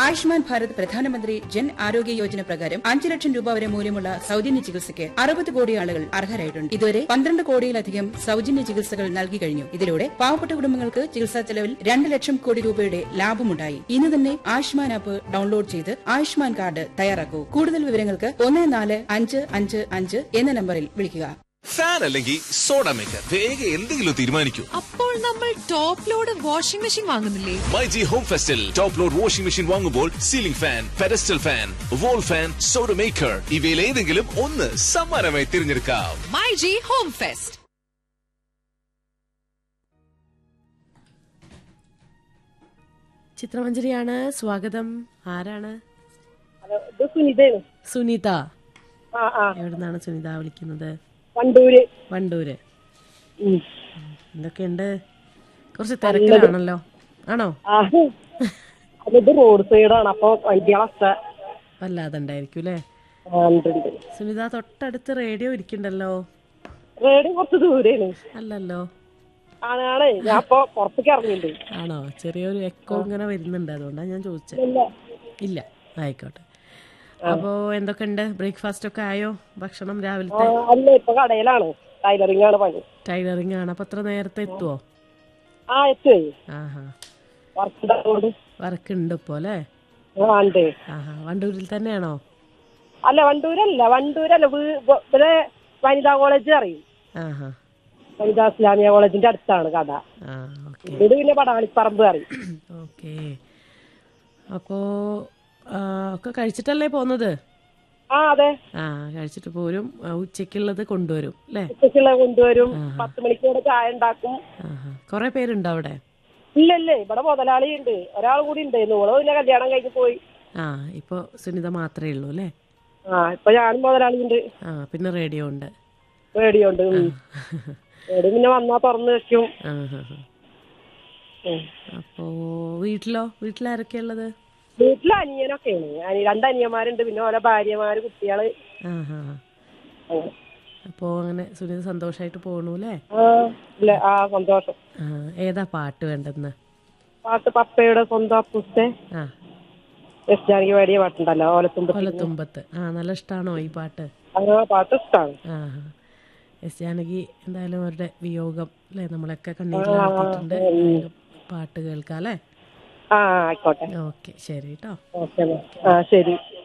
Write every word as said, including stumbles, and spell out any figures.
ആയുഷ്മാൻ ഭാരത് പ്രധാനമന്ത്രി ജൻ ആരോഗ്യ യോജന പ്രകാരം അഞ്ച് ലക്ഷം രൂപ വരെ മൂല്യമുള്ള സൌജന്യ ചികിത്സയ്ക്ക് അറുപത് കോടി ആളുകൾ അർഹരായിട്ടുണ്ട്. ഇതുവരെ പന്ത്രണ്ട് കോടിയിലധികം സൌജന്യ ചികിത്സകൾ നൽകി കഴിഞ്ഞു. ഇതിലൂടെ പാവപ്പെട്ട കുടുംബങ്ങൾക്ക് ചികിത്സാ ചെലവിൽ രണ്ട് ലക്ഷം കോടി രൂപയുടെ ലാഭമുണ്ടായി. ഇന്ന് തന്നെ ആയുഷ്മാൻ ആപ്പ് ഡൌൺലോഡ് ചെയ്ത് ആയുഷ്മാൻ കാർഡ് തയ്യാറാക്കൂ. കൂടുതൽ വിവരങ്ങൾക്ക് ഒന്ന് നാല് അഞ്ച് അഞ്ച് അഞ്ച് എന്ന നമ്പറിൽ വിളിക്കുക. ഫാൻ അല്ലെങ്കിൽ സോഡ മേക്കർ, വേഗം എന്തെങ്കിലും തീരുമാനിക്കൂ. അപ്പോൾ നമ്മൾ top load washing machine വാങ്ങുന്നില്ലേ? MyG home ഫെസ്റ്റിൽ top load washing machine വാങ്ങുമ്പോൾ ceiling fan, pedestal fan, wall fan, soda maker ഇവയിൽ ഏതെങ്കിലും ഒന്ന് സമ്മാനമായി തിരഞ്ഞെടുക്കാം. MyG home fest. ചിത്രമഞ്ജരിയാണ്. സ്വാഗതം. ആരാണ്? സുനിതയാണ്. സുനിത. ആ ആ എവിടുന്നാണ് സുനിത വിളിക്കുന്നത്? വണ്ടൂര്. വണ്ടൂര്. എന്തൊക്കെയുണ്ട്? കുറച്ച് തിരക്കിലാണല്ലോ. ആണോ? അത് റോഡ് സൈഡാണ്, അപ്പൊ വണ്ടികളൊക്കെ വല്ലാതെ ഉണ്ടായിരിക്കും അല്ലേ? സുനിത, തൊട്ടടുത്ത് റേഡിയോ ഇരിക്കണ്ടല്ലോ. റേഡിയോ കുറച്ച് ദൂരെയാണ്. അല്ലല്ലോ. ആണ് ആണ് ഞാൻ ഇപ്പൊ പുറത്തേക്ക് ഇറങ്ങിയിട്ടുണ്ട്. ആണോ? ചെറിയൊരു എക്കോ ഇങ്ങനെ വരുന്നുണ്ട്, അതുകൊണ്ടാണ് ഞാൻ ചോദിച്ചത്. ഇല്ല, ആയിക്കോട്ടെ. അപ്പോ എന്തൊക്കെയുണ്ട്? ബ്രേക്ക്ഫാസ്റ്റ് ഒക്കെ ആയോ? ഭക്ഷണം രാവിലത്തെ? അല്ല, ഇപ്പൊ കടയിലാണ്, ടൈലറിംഗ് ആണ് പണി. ടൈലറിംഗ് ആണ്. അപ്പൊ എത്ര നേരത്തെ എത്തുവോ? ആ എത്തുവേ. ആഹാ, വർക്ക് ഉണ്ട് ഇപ്പൊ അല്ലേ? ആഹാ, വണ്ടൂരിൽ തന്നെയാണോ? അല്ല, വണ്ടൂരല്ല. വണ്ടൂരല്ല, ഇവിടെ വനിതാ കോളേജ് അറിയും. ആഹാ, വനിതാ ഇസ്ലാമിയ കോളേജിന്റെ അടുത്താണ് കട. ഇത് പിന്നെ പടാളിപ്പറമ്പ് അറിയും. ഓക്കെ. അപ്പോ ഒക്കെ കഴിച്ചിട്ടല്ലേ പോന്നത്? ആ അതെ. ആ, കഴിച്ചിട്ട് പോരും. ഉച്ചക്കുള്ളത് കൊണ്ടുവരും അല്ലേ? ഉച്ചക്കുള്ളത് കൊണ്ടുവരും. പത്ത് മണിക്കൂടെ ചായ ഉണ്ടാക്കും. കൊറേ പേരുണ്ടോ അവിടെ? ഇല്ലല്ലേ, ഇവിടെ മുതലാളി ഉണ്ട്, ഒരാൾ കൂടി ഉണ്ടായിരുന്നു. ഓള് പിന്നെ കല്യാണം കഴിഞ്ഞ് പോയി. ആ, ഇപ്പൊ സുനിത മാത്രമേ ഉള്ളൂ അല്ലേ? ആ, ഇപ്പൊ ഞാനും മുതലാളി ഉണ്ട്. ആ, പിന്നെ റേഡിയോ ഉണ്ട്. റേഡിയോ ഉണ്ട്. റേഡിയോ പിന്നെ വന്നാ തുറന്നു വെക്കും. അപ്പോ വീട്ടിലോ? വീട്ടിലാരൊക്കെയാ ഉള്ളത്? വീട്ടിലെ അനിയനൊക്കെയാണ്. രണ്ട് അനിയന്മാരുണ്ട്, പിന്നെ ഓരോ ഭാര്യമാര്, കുട്ടികള്. അപ്പോ അങ്ങനെ സുനിത സന്തോഷായിട്ട് പോണു അല്ലേ? ആ, സന്തോഷം. ഏതാ പാട്ട് വേണ്ടെന്ന്? പാട്ട് പപ്പയുടെ സ്വന്തം അപ്പുസ്തെ എസ് ജാനകി പാടിയ പാട്ടുണ്ടല്ലോ, ഓലത്തുമ്പത്ത്. ഓലത്തുമ്പത്ത്. ആ, നല്ല ഇഷ്ടാണോ ഈ പാട്ട്? ആ, പാട്ട് ഇഷ്ടാണ്. ആ, എസ് ജാനകി എന്തായാലും അവരുടെ വിയോഗം അല്ലെ നമ്മളൊക്കെ കണ്ണീരിലാക്കിയിട്ടുണ്ട്. പാട്ട് കേൾക്കാം അല്ലേ? ആ, ആയിക്കോട്ടെ. ഓക്കെ, ശരി കേട്ടോ. ഓക്കെ, ആ ശരി.